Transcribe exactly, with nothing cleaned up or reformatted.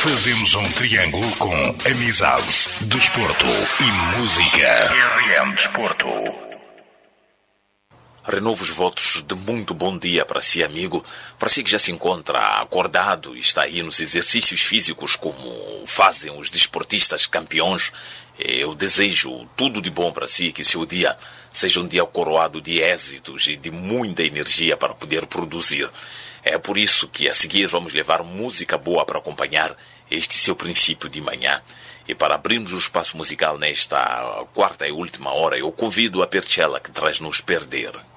Fazemos um triângulo com amizade, desporto e música. R M Desporto. Renovo os votos de muito bom dia para si, amigo. Para si que já se encontra acordado e está aí nos exercícios físicos como fazem os desportistas campeões, eu desejo tudo de bom para si, que seu dia seja um dia coroado de êxitos e de muita energia para poder produzir. É por isso que a seguir vamos levar música boa para acompanhar este seu princípio de manhã. E para abrirmos o espaço musical nesta quarta e última hora, eu convido a Perchella que traz-nos Perder.